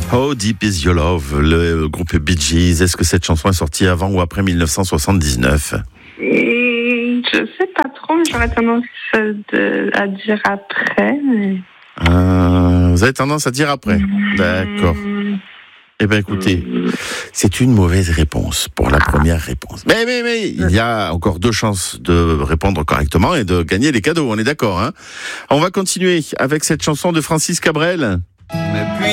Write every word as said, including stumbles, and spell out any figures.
How Deep Is Your Love, le groupe Bee Gees. Est-ce que cette chanson est sortie avant ou après dix-neuf cent soixante-dix-neuf? Et je sais pas trop, mais j'aurais tendance de, à dire après. Mais... Euh, vous avez tendance à dire après. Mmh. D'accord. Eh bien, écoutez, c'est une mauvaise réponse pour la première réponse. Mais, mais, mais, il y a encore deux chances de répondre correctement et de gagner les cadeaux, on est d'accord, hein? On va continuer avec cette chanson de Francis Cabrel.